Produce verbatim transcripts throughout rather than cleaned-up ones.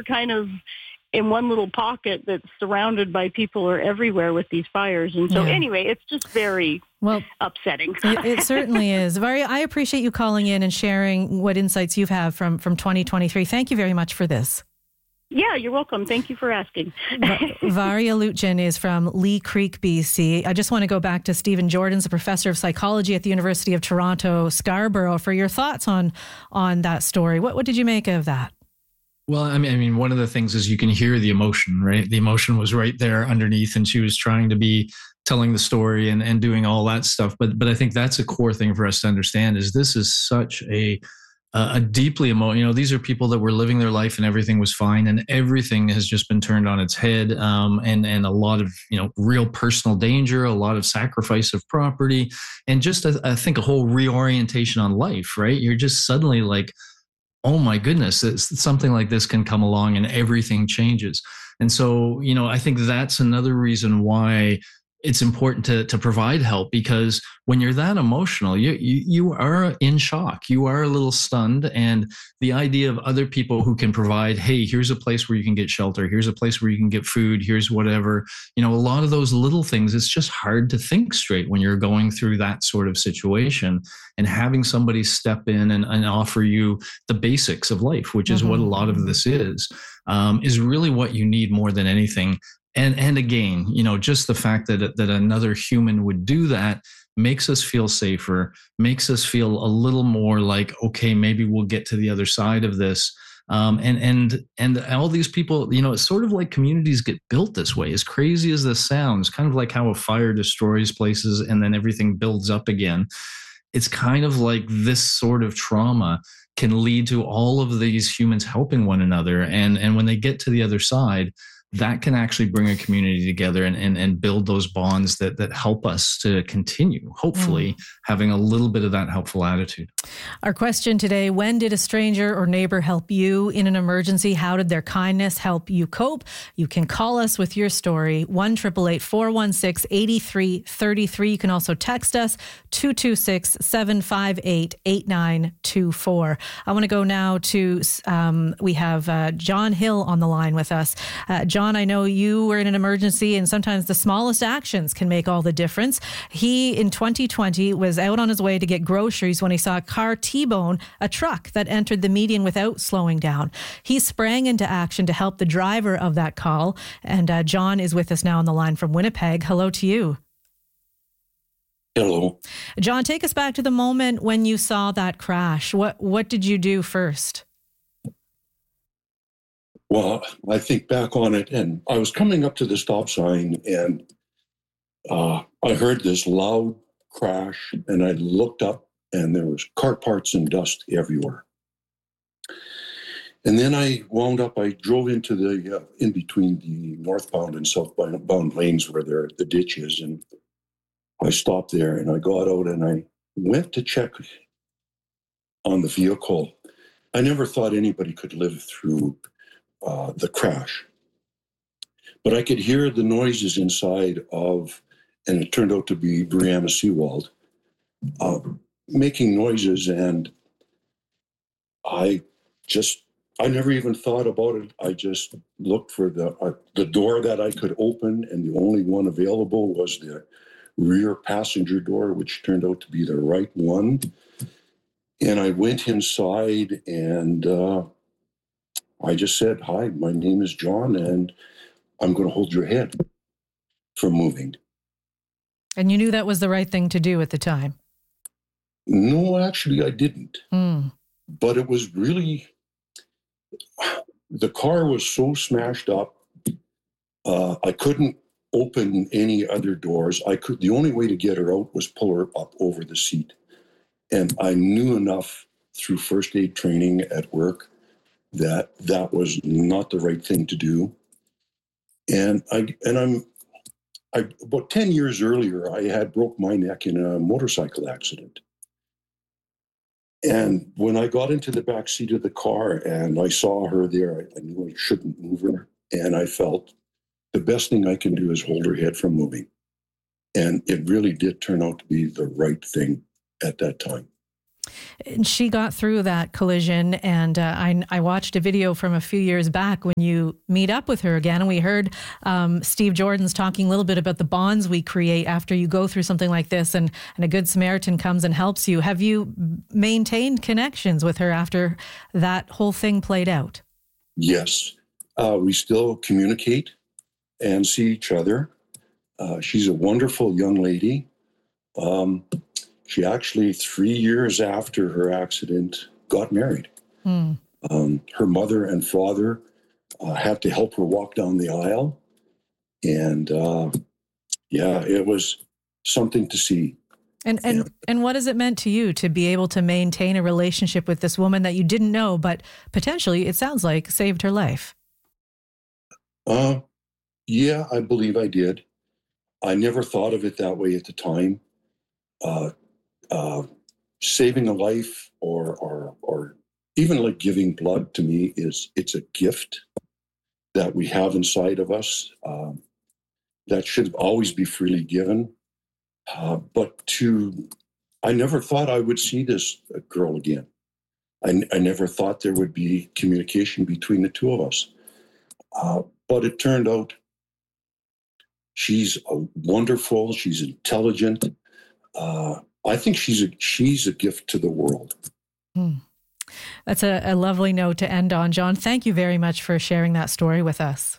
kind of in one little pocket that's surrounded by people or everywhere with these fires. And so yeah. anyway, it's just very well upsetting. it, it certainly is. Varia, I appreciate you calling in and sharing what insights you've had from, from twenty twenty-three. Thank you very much for this. Yeah, you're welcome. Thank you for asking. Varia Lutjen is from Lee Creek, B C. I just want to go back to Stephen Jordan's a professor of psychology at the University of Toronto, Scarborough, for your thoughts on on that story. What what did you make of that? Well, I mean, I mean, one of the things is you can hear the emotion, right? The emotion was right there underneath, and she was trying to be telling the story and, and doing all that stuff. But but I think that's a core thing for us to understand is this is such a a deeply emotional, you know, these are people that were living their life and everything was fine and everything has just been turned on its head. Um, and, and a lot of, you know, real personal danger, a lot of sacrifice of property, and just, I, I think a whole reorientation on life, right? You're just suddenly like, oh my goodness, something like this can come along and everything changes. And so, you know, I think that's another reason why it's important to to provide help, because when you're that emotional, you, you you are in shock. You are a little stunned. And the idea of other people who can provide, hey, here's a place where you can get shelter. Here's a place where you can get food. Here's whatever, you know, a lot of those little things, it's just hard to think straight when you're going through that sort of situation. And having somebody step in and, and offer you the basics of life, which is mm-hmm. what a lot of this is, um, is really what you need more than anything. And and again, you know, just the fact that that another human would do that makes us feel safer, makes us feel a little more like, okay, maybe we'll get to the other side of this. Um, and and and all these people, you know, it's sort of like communities get built this way. As crazy as this sounds, kind of like how a fire destroys places and then everything builds up again. It's kind of like this sort of trauma can lead to all of these humans helping one another. And and when they get to the other side, that can actually bring a community together and, and, and build those bonds that that help us to continue, hopefully, mm. having a little bit of that helpful attitude. Our question today, when did a stranger or neighbor help you in an emergency? How did their kindness help you cope? You can call us with your story, one eight eight eight, four one six, eight three three three. You can also text us, two two six, seven five eight, eight nine two four. I want to go now to, um, we have uh, John Hill on the line with us. Uh, John, I know you were in an emergency and sometimes the smallest actions can make all the difference. He, in twenty twenty, was out on his way to get groceries when he saw a car T-bone a truck that entered the median without slowing down. He sprang into action to help the driver of that call. And uh, John is with us now on the line from Winnipeg. Hello to you. Hello. John, take us back to the moment when you saw that crash. What, what did you do first? Well, I think back on it, and I was coming up to the stop sign, and uh, I heard this loud crash, and I looked up, and there was car parts and dust everywhere. And then I wound up, I drove into the, uh, in between the northbound and southbound lanes where there, the ditch is, and I stopped there, and I got out, and I went to check on the vehicle. I never thought anybody could live through Uh, the crash. But I could hear the noises inside of, and it turned out to be Brianna Seawald, uh, making noises, and I just, I never even thought about it. I just looked for the, uh, the door that I could open, and the only one available was the rear passenger door, which turned out to be the right one. And I went inside, and uh, I just said, hi, my name is John, and I'm going to hold your head from moving. And you knew that was the right thing to do at the time? No, actually, I didn't. Mm. But it was really, the car was so smashed up, uh, I couldn't open any other doors. I could, the only way to get her out was pull her up over the seat. And I knew enough through first aid training at work that that was not the right thing to do. And I and I'm I about ten years earlier, I had broke my neck in a motorcycle accident. And when I got into the back seat of the car and I saw her there, I, I knew I shouldn't move her. And I felt the best thing I can do is hold her head from moving. And it really did turn out to be the right thing at that time. And she got through that collision, and uh, I, I watched a video from a few years back when you meet up with her again, and we heard um, Steve Jordan's talking a little bit about the bonds we create after you go through something like this, and, and a good Samaritan comes and helps you. Have you maintained connections with her after that whole thing played out? Yes. Uh, we still communicate and see each other. Uh, she's a wonderful young lady. Um, she actually, three years after her accident, got married. Mm. Um, her mother and father uh, had to help her walk down the aisle. And uh, yeah, it was something to see. And and, yeah. and what has it meant to you to be able to maintain a relationship with this woman that you didn't know, but potentially, it sounds like, saved her life? Uh, yeah, I believe I did. I never thought of it that way at the time. Uh, uh, saving a life or, or, or even like giving blood to me is, it's a gift that we have inside of us um, that should always be freely given. Uh, but to, I never thought I would see this girl again. I, I never thought there would be communication between the two of us. Uh, but it turned out she's a wonderful, she's intelligent. Uh, I think she's a, she's a gift to the world. Hmm. That's a, a lovely note to end on. John, thank you very much for sharing that story with us.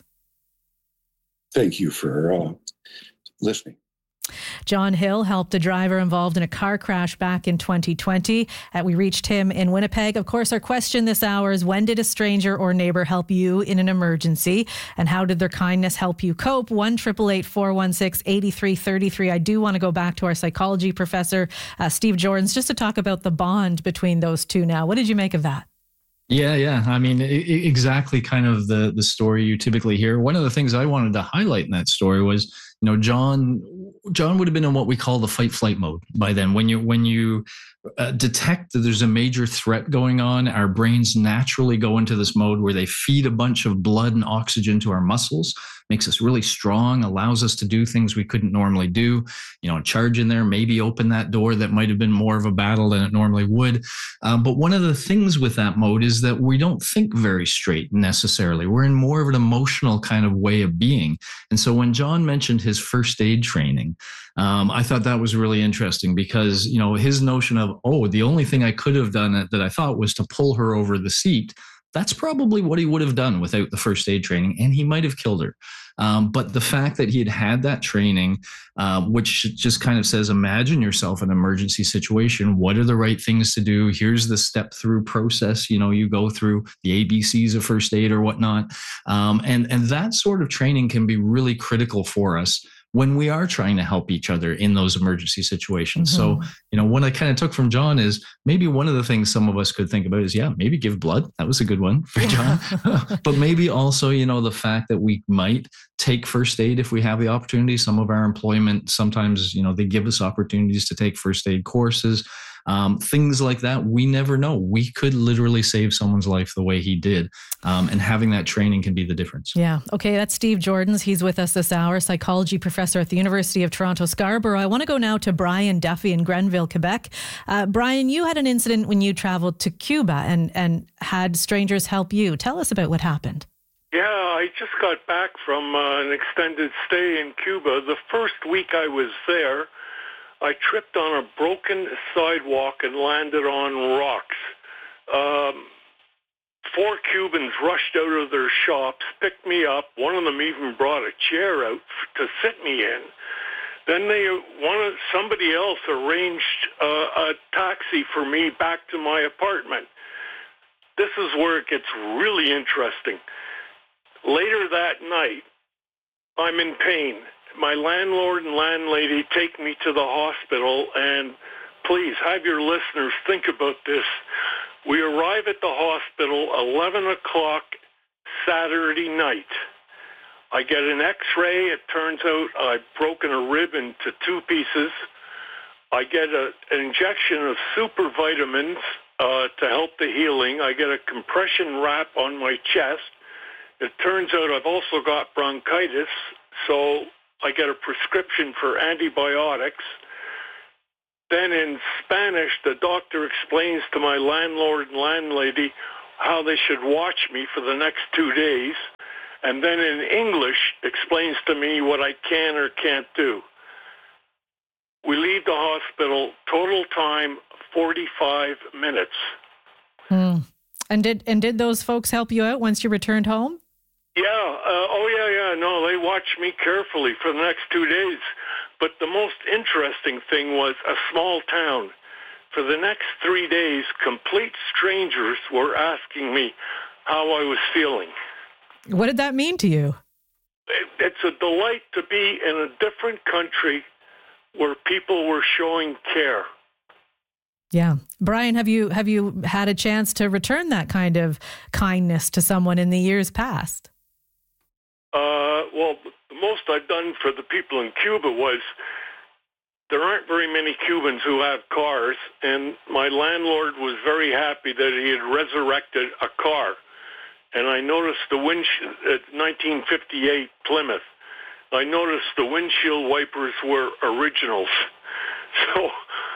Thank you for uh, listening. John Hill helped a driver involved in a car crash back in twenty twenty. Uh, we reached him in Winnipeg. Of course, our question this hour is, when did a stranger or neighbor help you in an emergency? And how did their kindness help you cope? one eight eight eight, four one six, eight three three three. I do want to go back to our psychology professor, uh, Steve Jordans, just to talk about the bond between those two now. What did you make of that? Yeah, yeah. I mean, exactly kind of the, the story you typically hear. One of the things I wanted to highlight in that story was, you know, John, John would have been in what we call the fight flight mode by then. When you, when you uh, detect that there's a major threat going on, our brains naturally go into this mode where they feed a bunch of blood and oxygen to our muscles, makes us really strong, allows us to do things we couldn't normally do, you know, charge in there, maybe open that door that might have been more of a battle than it normally would. Um, but one of the things with that mode is that we don't think very straight necessarily. We're in more of an emotional kind of way of being. And so when John mentioned his first aid training, um, I thought that was really interesting because, you know, his notion of, oh, the only thing I could have done that, that I thought was to pull her over the seat. That's probably what he would have done without the first aid training, and he might have killed her. Um, but the fact that he had had that training, uh, which just kind of says, imagine yourself in an emergency situation. What are the right things to do? Here's the step through process. You know, you go through the A B Cs of first aid or whatnot. Um, and, and that sort of training can be really critical for us when we are trying to help each other in those emergency situations. Mm-hmm. So, you know, what I kind of took from John is maybe one of the things some of us could think about is, yeah, maybe give blood. That was a good one for John. But maybe also, you know, the fact that we might take first aid if we have the opportunity. Some of our employment, sometimes, you know, they give us opportunities to take first aid courses. Um, things like that, we never know. We could literally save someone's life the way he did. Um, and having that training can be the difference. Yeah. Okay. That's Steve Jordans. He's with us this hour, psychology professor at the University of Toronto, Scarborough. I want to go now to Brian Duffy in Grenville, Quebec. Uh, Brian, you had an incident when you traveled to Cuba and, and had strangers help you. Tell us about what happened. Yeah, I just got back from uh, an extended stay in Cuba. The first week I was there, I tripped on a broken sidewalk and landed on rocks. Um, four Cubans rushed out of their shops, picked me up. One of them even brought a chair out to sit me in. Then they wanted, somebody else arranged uh, a taxi for me back to my apartment. This is where it gets really interesting. Later that night, I'm in pain. My landlord and landlady take me to the hospital, and please have your listeners think about this. We arrive at the hospital eleven o'clock Saturday night. I get an x-ray. It turns out I've broken a rib into two pieces. I get a, an injection of super vitamins uh, to help the healing. I get a compression wrap on my chest. It turns out I've also got bronchitis, so I get a prescription for antibiotics. Then in Spanish, the doctor explains to my landlord and landlady how they should watch me for the next two days. And then in English, explains to me what I can or can't do. We leave the hospital, total time, forty-five minutes. Hmm. And did and did those folks help you out once you returned home? Yeah. Uh, oh, yeah, yeah. No, they watched me carefully for the next two days. But the most interesting thing was a small town. For the next three days, complete strangers were asking me how I was feeling. What did that mean to you? It, it's a delight to be in a different country where people were showing care. Yeah. Brian, have you have you had a chance to return that kind of kindness to someone in the years past? Uh, well, the most I've done for the people in Cuba was there aren't very many Cubans who have cars, and my landlord was very happy that he had resurrected a car. And I noticed the windshield at nineteen fifty-eight Plymouth. I noticed the windshield wipers were originals. So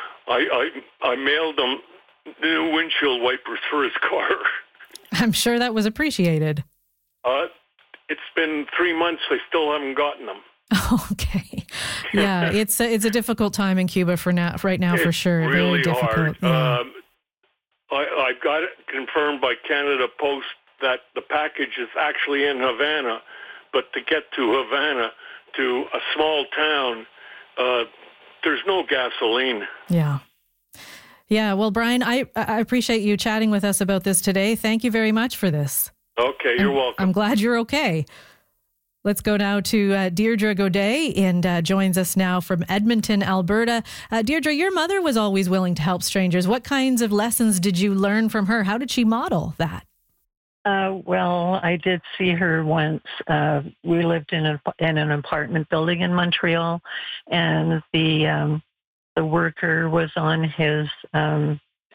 I, I, I mailed him new windshield wipers for his car. I'm sure that was appreciated. Uh, it's been three months. I still haven't gotten them. Okay. Yeah, it's a, it's a difficult time in Cuba for now, right now, it's for sure. Really Very difficult. hard. Yeah. Um, I, I got it confirmed by Canada Post that the package is actually in Havana, but to get to Havana, to a small town, uh, there's no gasoline. Yeah. Yeah. Well, Brian, I, I appreciate you chatting with us about this today. Thank you very much for this. Okay, you're I'm, welcome. I'm glad you're okay. Let's go now to uh, Deirdre Godet, and uh, joins us now from Edmonton, Alberta. Uh, Deirdre, your mother was always willing to help strangers. What kinds of lessons did you learn from her? How did she model that? Uh, well, I did see her once. Uh, we lived in, a, in an apartment building in Montreal, and the um, the worker was on his um,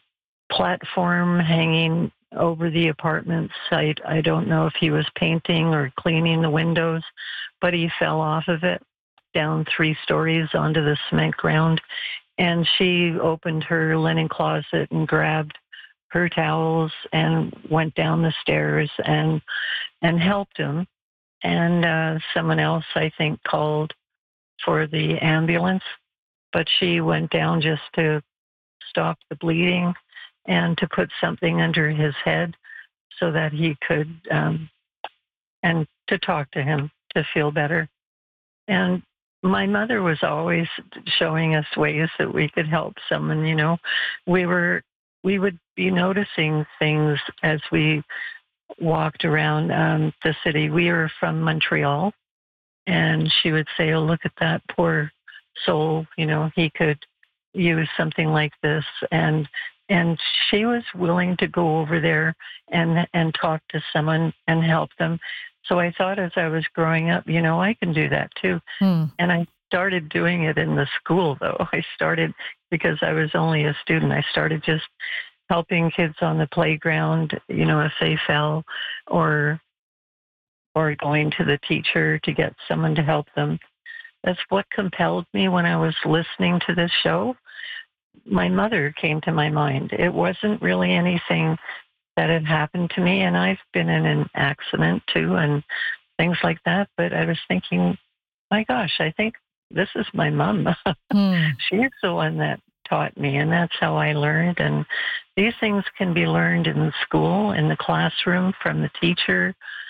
platform hanging over the apartment site. I don't know if he was painting or cleaning the windows, but he fell off of it down three stories onto the cement ground. And she opened her linen closet and grabbed her towels and went down the stairs and and helped him. And uh, someone else, I think, called for the ambulance, but she went down just to stop the bleeding and to put something under his head so that he could, um, and to talk to him to feel better. And my mother was always showing us ways that we could help someone. You know, we were, we would be noticing things as we walked around um, the city. We were from Montreal, and she would say, "Oh, look at that poor soul. You know, he could use something like this." And And she was willing to go over there and and talk to someone and help them. So I thought as I was growing up, you know, I can do that too. Hmm. And I started doing it in the school, though. I started, because I was only a student, I started just helping kids on the playground, you know, if they fell, or or going to the teacher to get someone to help them. That's what compelled me when I was listening to this show. My mother came to my mind. It wasn't really anything that had happened to me, and I've been in an accident too and things like that, but I was thinking, my gosh, I think this is my mom. Hmm. She's the one that taught me, and that's how I learned. And these things can be learned in school, in the classroom, from the teacher,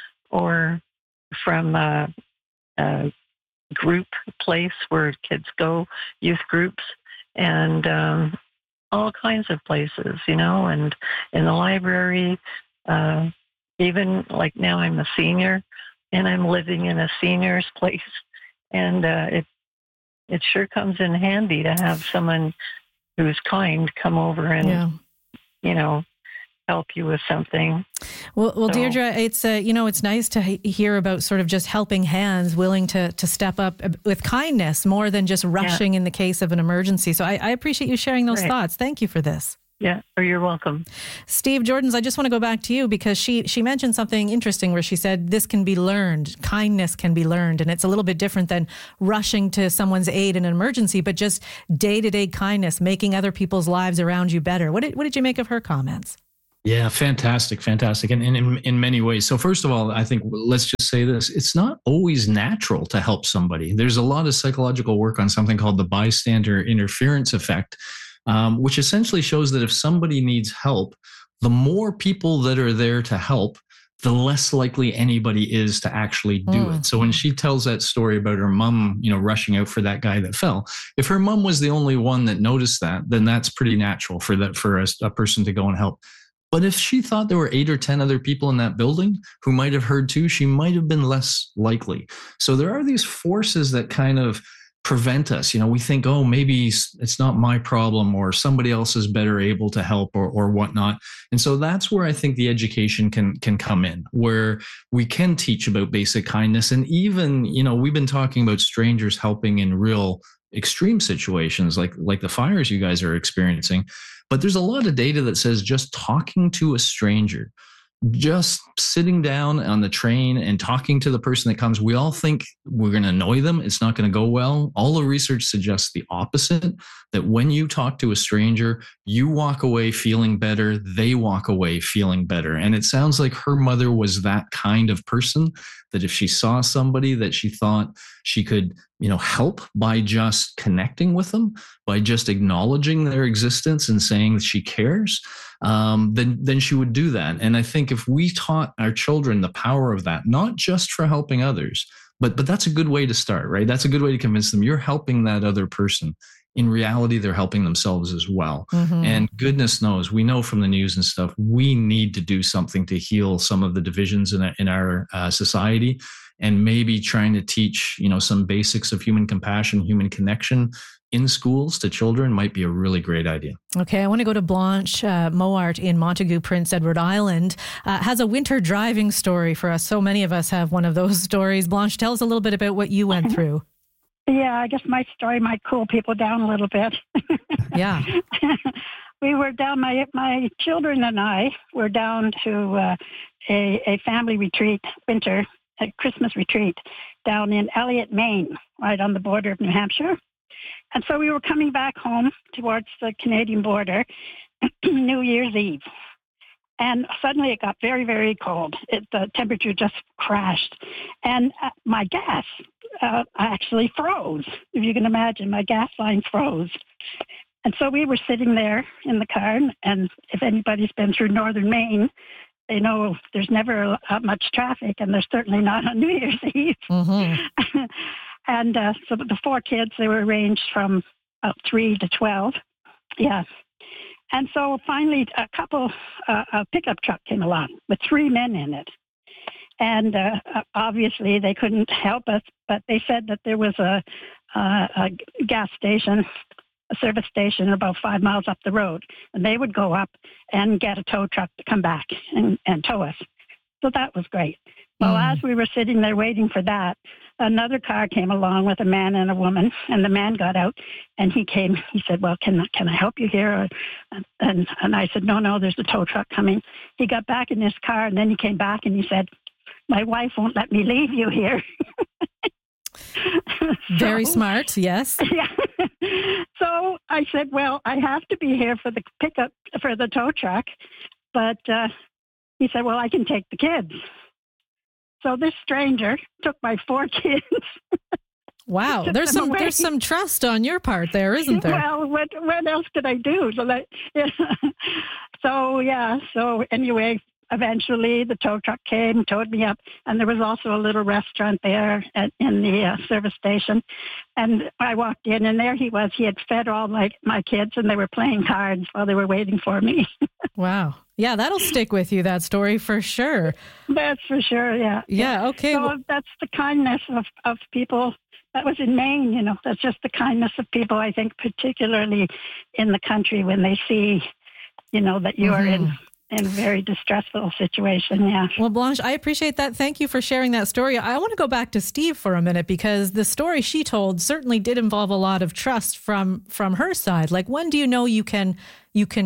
or from a, a group place where kids go, youth groups, and um, all kinds of places, you know, and in the library, uh, even like now I'm a senior and I'm living in a senior's place, and uh, it it sure comes in handy to have someone who's kind come over and, yeah. you know, help you with something. Well, well, so, Deirdre, it's uh, you know, it's nice to hear about sort of just helping hands, willing to to step up with kindness more than just rushing yeah. in the case of an emergency. So I, I appreciate you sharing those right. thoughts. Thank you for this. Yeah, or you're welcome. Steve Jordans, I just want to go back to you because she she mentioned something interesting where she said this can be learned, kindness can be learned, and it's a little bit different than rushing to someone's aid in an emergency, but just day-to-day kindness, making other people's lives around you better. What did, what did you make of her comments? Yeah, fantastic, fantastic. And, and in, in many ways. So first of all, I think let's just say this. It's not always natural to help somebody. There's a lot of psychological work on something called the bystander interference effect, um, which essentially shows that if somebody needs help, the more people that are there to help, the less likely anybody is to actually do mm. it. So when she tells that story about her mom, you know, rushing out for that guy that fell, if her mom was the only one that noticed that, then that's pretty natural for that, for a, a person to go and help. But if she thought there were eight or ten other people in that building who might have heard too, she might have been less likely. So there are these forces that kind of prevent us. You know, we think, oh, maybe it's not my problem or somebody else is better able to help or or whatnot. And so that's where I think the education can can come in, where we can teach about basic kindness. And even, you know, we've been talking about strangers helping in real extreme situations like like the fires you guys are experiencing. But there's a lot of data that says just talking to a stranger, just sitting down on the train and talking to the person that comes, we all think we're going to annoy them. It's not going to go well. All the research suggests the opposite, that when you talk to a stranger, you walk away feeling better. They walk away feeling better. And it sounds like her mother was that kind of person, that if she saw somebody that she thought she could, you know, help by just connecting with them, by just acknowledging their existence and saying that she cares, um, then, then she would do that. And I think if we taught our children the power of that, not just for helping others, but, but that's a good way to start, right? That's a good way to convince them you're helping that other person. In reality, they're helping themselves as well. Mm-hmm. And goodness knows, we know from the news and stuff, we need to do something to heal some of the divisions in our, in our uh, society. And maybe trying to teach, you know, some basics of human compassion, human connection in schools to children might be a really great idea. Okay, I want to go to Blanche uh, Moart in Montague, Prince Edward Island. Uh, has a winter driving story for us. So many of us have one of those stories. Blanche, tell us a little bit about what you went through. Yeah, I guess my story might cool people down a little bit. Yeah. We were down, my my children and I were down to uh, a, a family retreat, winter, a Christmas retreat, down in Elliott, Maine, right on the border of New Hampshire. And so we were coming back home towards the Canadian border, New Year's Eve. And suddenly it got very, very cold. It, the temperature just crashed. And uh, my gas uh, actually froze. If you can imagine, my gas line froze. And so we were sitting there in the car. And if anybody's been through northern Maine, they know there's never uh, much traffic, and there's certainly not on New Year's Eve. Mm-hmm. And uh, so the four kids, they were ranged from about three to twelve. Yeah. And so finally, a couple, uh, a pickup truck came along with three men in it. And uh, obviously they couldn't help us, but they said that there was a, a, a gas station, a service station about five miles up the road. And they would go up and get a tow truck to come back and, and tow us. So that was great. Well, mm. as we were sitting there waiting for that, another car came along with a man and a woman, and the man got out, and he came. He said, well, can, can I help you here? And, and I said, no, no, there's a tow truck coming. He got back in his car, and then he came back, and he said, my wife won't let me leave you here. Very so, smart, yes. Yeah. So I said, well, I have to be here for the pickup, for the tow truck. But uh, he said, well, I can take the kids. So this stranger took my four kids. Wow, there's some away. there's some trust on your part there, isn't there? Well, what what else could I do? So that, yeah. so yeah. So anyway, eventually the tow truck came, towed me up, and there was also a little restaurant there at, in the uh, service station. And I walked in, and there he was. He had fed all my my kids, and they were playing cards while they were waiting for me. Wow. Yeah, that'll stick with you, that story, for sure. That's for sure, yeah. Yeah, okay. So well, that's the kindness of, of people. That was in Maine, you know. That's just the kindness of people, I think, particularly in the country when they see, you know, that you mm-hmm. are in, in a very distressful situation, yeah. Well, Blanche, I appreciate that. Thank you for sharing that story. I want to go back to Steve for a minute, because the story she told certainly did involve a lot of trust from from her side. Like, when do you know you can you can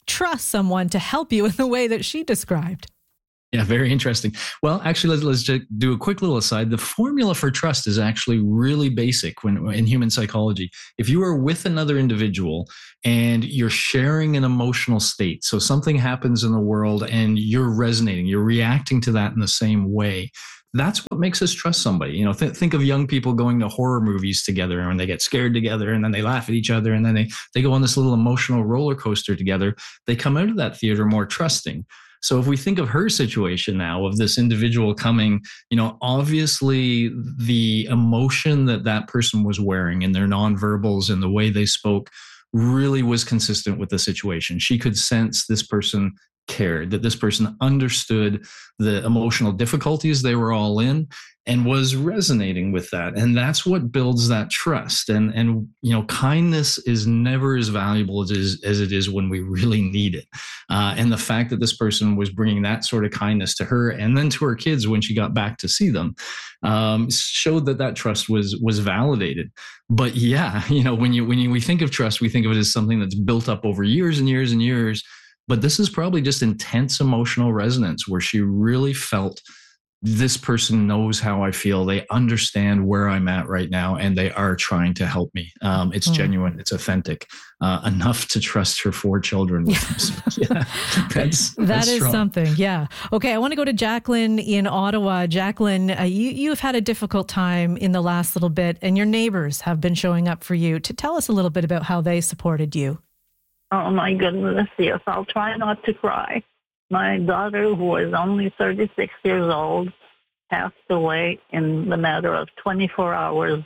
trust someone to help you in the way that she described? Yeah, very interesting. Well, actually, let's, let's just do a quick little aside. The formula for trust is actually really basic when in human psychology. If you are with another individual and you're sharing an emotional state, so something happens in the world and you're resonating, you're reacting to that in the same way, that's what makes us trust somebody. You know, th- think of young people going to horror movies together and they get scared together and then they laugh at each other and then they, they go on this little emotional roller coaster together. They come out of that theater more trusting. So if we think of her situation now of this individual coming, you know, obviously the emotion that that person was wearing in their nonverbals and the way they spoke really was consistent with the situation. She could sense this person cared, that this person understood the emotional difficulties they were all in and was resonating with that. And that's what builds that trust. And, and you know, kindness is never as valuable as it is, as it is when we really need it. Uh, and the fact that this person was bringing that sort of kindness to her and then to her kids when she got back to see them um, showed that that trust was was validated. But yeah, you know, when you when you, we think of trust, we think of it as something that's built up over years and years and years. But this is probably just intense emotional resonance where she really felt this person knows how I feel. They understand where I'm at right now, and they are trying to help me. Um, it's mm. genuine. It's authentic uh, enough to trust her four children with them. So, yeah, that's, that that's is strong. something. Yeah. Okay. I want to go to Jacqueline in Ottawa. Jacqueline, uh, you, you've had a difficult time in the last little bit, and your neighbors have been showing up for you. To tell us a little bit about how they supported you. Oh, my goodness, yes. I'll try not to cry. My daughter, who was only thirty-six years old, passed away in the matter of twenty-four hours.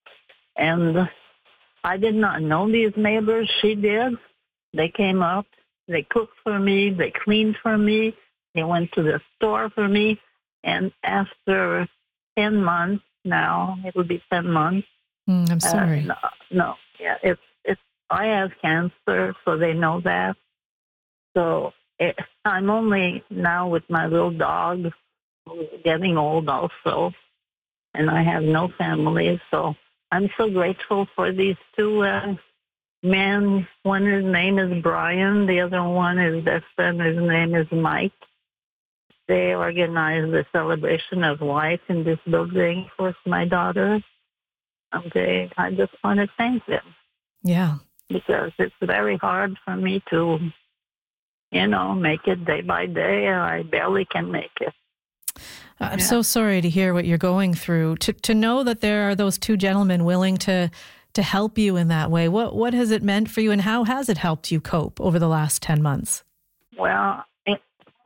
And I did not know these neighbors. She did. They came up. They cooked for me. They cleaned for me. They went to the store for me. And after ten months now, it will be ten months. Mm, I'm sorry. Uh, no, no, yeah, it's I have cancer, so they know that. So it, I'm only now with my little dog, who's getting old also, and I have no family. So I'm so grateful for these two uh, men. One, his name is Brian. The other one is best friend. His name is Mike. They organized the celebration of life in this building for my daughter. Okay, I just want to thank them. Yeah. Because it's very hard for me to, you know, make it day by day. I barely can make it. I'm yeah. so sorry to hear what you're going through. To to know that there are those two gentlemen willing to to help you in that way. What what has it meant for you, and how has it helped you cope over the last ten months? Well, it,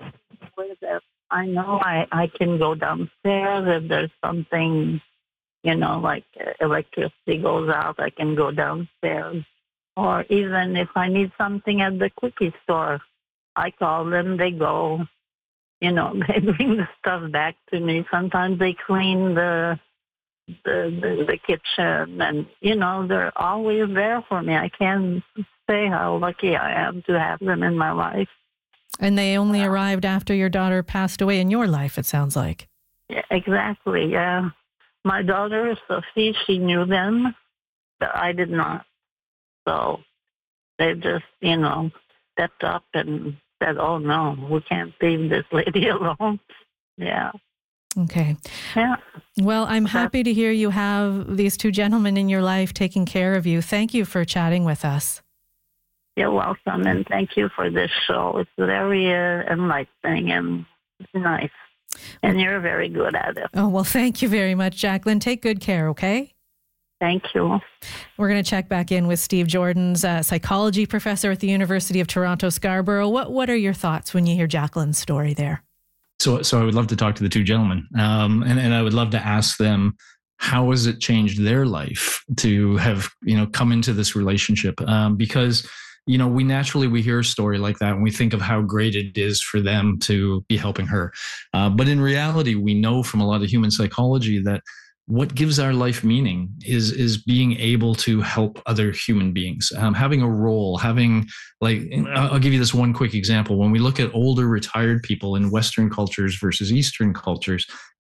I know I, I can go downstairs if there's something, you know, like electricity goes out, I can go downstairs. Or even if I need something at the quickie store, I call them, they go, you know, they bring the stuff back to me. Sometimes they clean the, the, the, the kitchen and, you know, they're always there for me. I can't say how lucky I am to have them in my life. And they only uh, arrived after your daughter passed away in your life, it sounds like. Yeah, exactly, yeah. My daughter, Sophie, she knew them, but I did not. So they just, you know, stepped up and said, oh, no, we can't leave this lady alone. Yeah. Okay. Yeah. Well, I'm happy to hear you have these two gentlemen in your life taking care of you. Thank you for chatting with us. You're welcome, and thank you for this show. It's very uh, enlightening and nice, and you're very good at it. Oh, well, thank you very much, Jacqueline. Take good care, okay? Thank you. We're going to check back in with Steve Jordans, a psychology professor at the University of Toronto, Scarborough. What What are your thoughts when you hear Jacqueline's story there? So, so I would love to talk to the two gentlemen, um, and and I would love to ask them, how has it changed their life to have, you know, come into this relationship? Um, because, you know, we naturally, we hear a story like that and we think of how great it is for them to be helping her. Uh, but in reality, we know from a lot of human psychology that what gives our life meaning is is being able to help other human beings, um, having a role, having like, I'll give you this one quick example. When we look at older retired people in Western cultures versus Eastern cultures,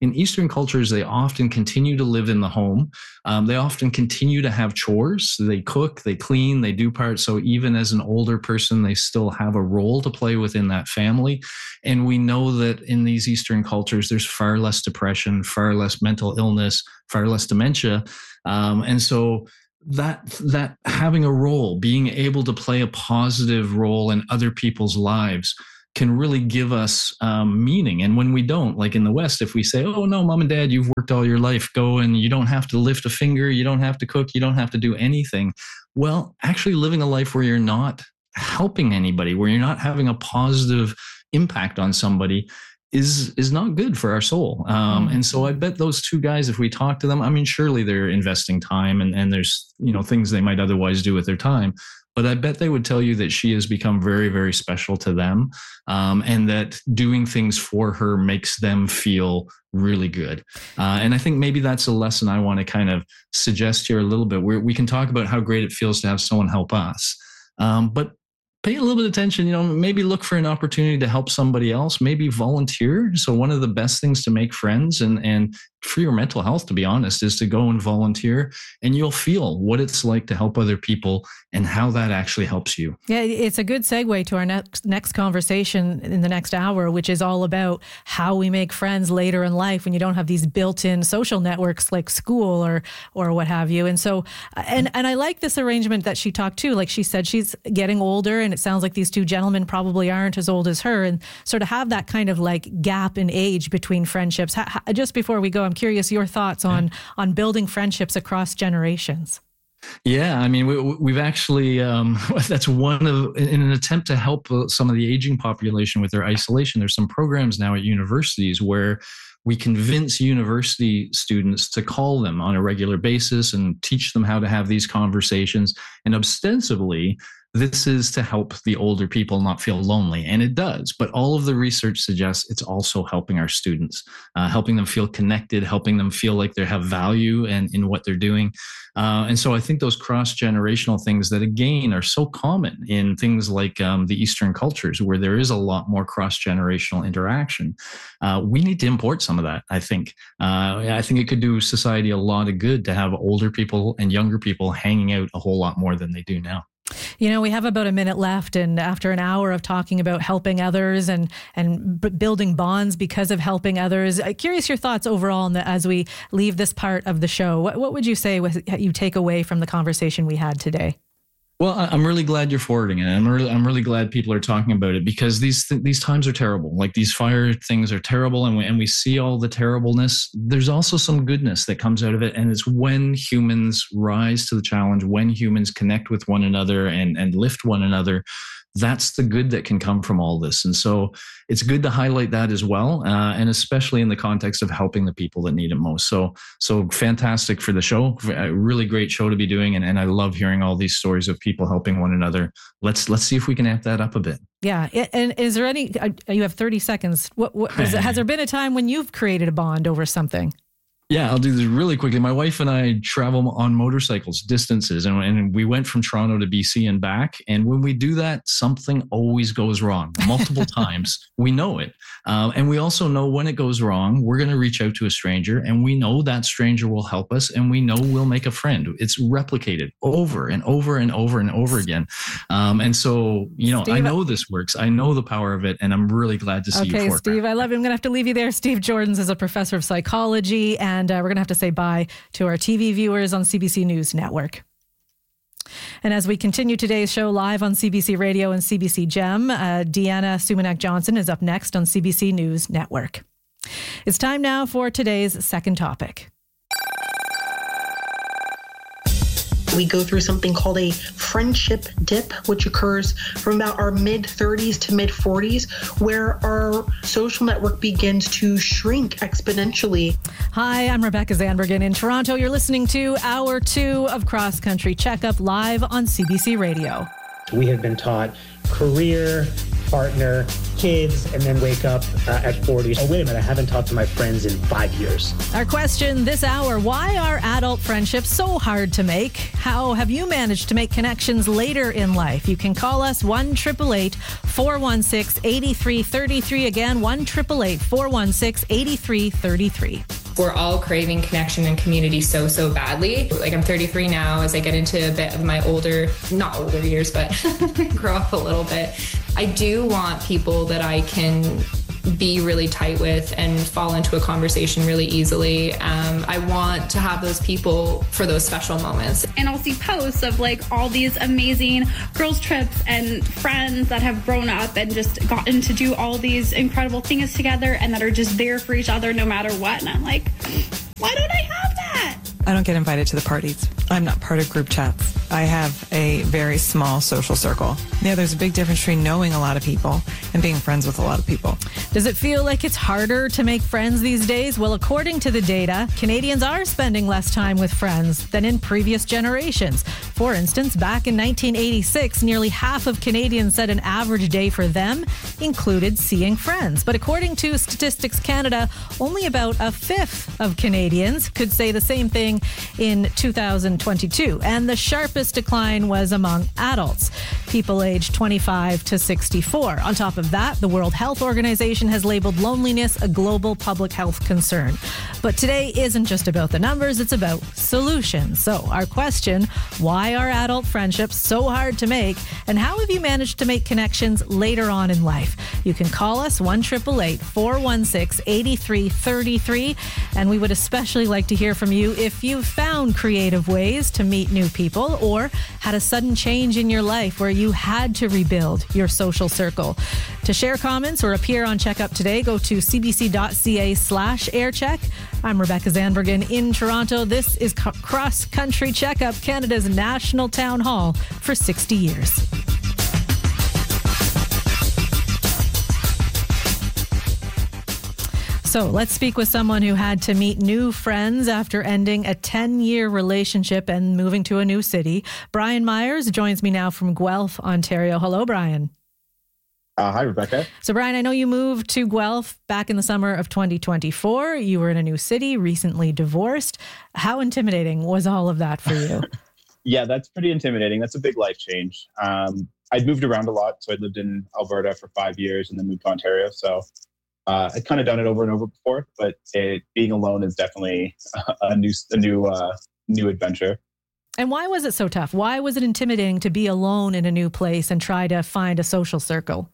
in Eastern cultures, they often continue to live in the home. Um, they often continue to have chores. They cook, they clean, they do parts. So even as an older person, they still have a role to play within that family. And we know that in these Eastern cultures, there's far less depression, far less mental illness, far less dementia. Um, and so that that having a role, being able to play a positive role in other people's lives can really give us um, meaning. And when we don't, like in the West, if we say, oh, no, mom and dad, you've worked all your life, go and you don't have to lift a finger, you don't have to cook, you don't have to do anything. Well, actually living a life where you're not helping anybody, where you're not having a positive impact on somebody is is not good for our soul. Um, and so I bet those two guys, if we talk to them, I mean, surely they're investing time and, and there's, you know, things they might otherwise do with their time. But I bet they would tell you that she has become very, very special to them, um, and that doing things for her makes them feel really good. Uh, and I think maybe that's a lesson I want to kind of suggest here a little bit, where we can talk about how great it feels to have someone help us. Um, but pay a little bit of attention, you know, maybe look for an opportunity to help somebody else, maybe volunteer. So one of the best things to make friends and, and for your mental health, to be honest, is to go and volunteer, and you'll feel what it's like to help other people and how that actually helps you. Yeah, it's a good segue to our next next conversation in the next hour, which is all about how we make friends later in life when you don't have these built-in social networks like school or or what have you. And so, and and I like this arrangement that she talked to. Like she said, she's getting older, and it sounds like these two gentlemen probably aren't as old as her, and sort of have that kind of like gap in age between friendships. How, how, just before we go, I'm curious your thoughts on on building friendships across generations. Yeah, I mean, we, we've actually, um, that's one of, in an attempt to help some of the aging population with their isolation, there's some programs now at universities where we convince university students to call them on a regular basis and teach them how to have these conversations. And ostensibly, this is to help the older people not feel lonely, and it does. But all of the research suggests it's also helping our students, uh, helping them feel connected, helping them feel like they have value in, in what they're doing. Uh, and so I think those cross-generational things that, again, are so common in things like um, the Eastern cultures, where there is a lot more cross-generational interaction, uh, we need to import some of that, I think. Uh, I think it could do society a lot of good to have older people and younger people hanging out a whole lot more than they do now. You know, we have about a minute left, and after an hour of talking about helping others and and b- building bonds because of helping others, uh, curious your thoughts overall on the, as we leave this part of the show. What, what would you say with, you take away from the conversation we had today? Well, I'm really glad you're forwarding it. I'm really, I'm really glad people are talking about it, because these th- these times are terrible. Like, these fire things are terrible, and we, and we see all the terribleness. There's also some goodness that comes out of it, and it's when humans rise to the challenge, when humans connect with one another and, and lift one another. That's the good that can come from all this. And so it's good to highlight that as well, uh, and especially in the context of helping the people that need it most. So so fantastic for the show. A really great show to be doing. And, and I love hearing all these stories of people helping one another. Let's let's see if we can amp that up a bit. Yeah. And is there any, you have thirty seconds. What, what is, has there been a time when you've created a bond over something? Yeah, I'll do this really quickly. My wife and I travel on motorcycles distances, and, and we went from Toronto to B C and back. And when we do that, something always goes wrong multiple times. We know it. Um, and we also know when it goes wrong, we're going to reach out to a stranger, and we know that stranger will help us, and we know we'll make a friend. It's replicated over and over and over and over again. Um, and so, you know, Steve, I know this works. I know the power of it, and I'm really glad to see okay, you for it. Okay, Steve, I love it. I'm going to have to leave you there. Steve Jordans is a professor of psychology, and And uh, we're going to have to say bye to our T V viewers on C B C News Network. And as we continue today's show live on C B C Radio and C B C Gem, uh, Deanna Sumanak-Johnson is up next on C B C News Network. It's time now for today's second topic. We go through something called a friendship dip, which occurs from about our mid thirties to mid forties, where our social network begins to shrink exponentially. Hi, I'm Rebecca Zandbergen in Toronto. You're listening to Hour Two of Cross Country Checkup live on C B C Radio. We have been taught career, partner, kids, and then wake up uh, at forty. Oh, wait a minute, I haven't talked to my friends in five years. Our question this hour, why are adult friendships so hard to make? How have you managed to make connections later in life? You can call us one eight eight eight, four one six, eight three three three. Again, one eight eight eight, four one six, eight three three three. We're all craving connection and community so, so badly. Like I'm thirty-three now. As I get into a bit of my older, not older years, but grow up a little bit, I do want people that I can be really tight with and fall into a conversation really easily. Um, I want to have those people for those special moments. And I'll see posts of like all these amazing girls trips and friends that have grown up and just gotten to do all these incredible things together and that are just there for each other no matter what. And I'm like, why don't I have that? I don't get invited to the parties. I'm not part of group chats. I have a very small social circle. Yeah, there's a big difference between knowing a lot of people and being friends with a lot of people. Does it feel like it's harder to make friends these days? Well, according to the data, Canadians are spending less time with friends than in previous generations. For instance, back in nineteen eighty-six, nearly half of Canadians said an average day for them included seeing friends. But according to Statistics Canada, only about a fifth of Canadians could say the same thing in two thousand twenty-two. And the sharpest decline was among adults, people aged twenty-five to sixty-four. On top of that, the World Health Organization has labeled loneliness a global public health concern. But today isn't just about the numbers, it's about solutions. So our question, why are adult friendships so hard to make? And how have you managed to make connections later on in life? You can call us one eight eight eight, four one six, eight three three three. And we would especially like to hear from you if you've found creative ways to meet new people or had a sudden change in your life where you had to rebuild your social circle. To share comments or appear on Checkup Today, go to cbc.ca slash aircheck. I'm Rebecca Zandbergen in Toronto. This is Cross Country Checkup, Canada's national town hall for sixty years. So let's speak with someone who had to meet new friends after ending a ten-year relationship and moving to a new city. Brian Myers joins me now from Guelph, Ontario. Hello, Brian. Uh, hi, Rebecca. So, Brian, I know you moved to Guelph back in the summer of twenty twenty-four. You were in a new city, recently divorced. How intimidating was all of that for you? Yeah, that's pretty intimidating. That's a big life change. Um, I'd moved around a lot. So I lived in Alberta for five years and then moved to Ontario. So uh, I'd kind of done it over and over before, but it, being alone is definitely a new, a new, uh, new adventure. And why was it so tough? Why was it intimidating to be alone in a new place and try to find a social circle?